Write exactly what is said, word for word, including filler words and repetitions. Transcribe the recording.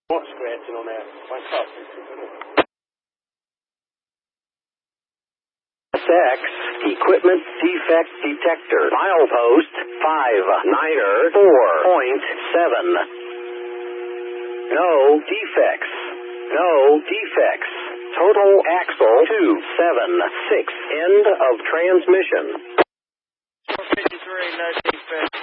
What scratching on that? My cup. X Equipment Defect Detector. Milepost five niner four point seven. No defects. No defects. Total axle two seven six. End of transmission. four fifty-three, no defects.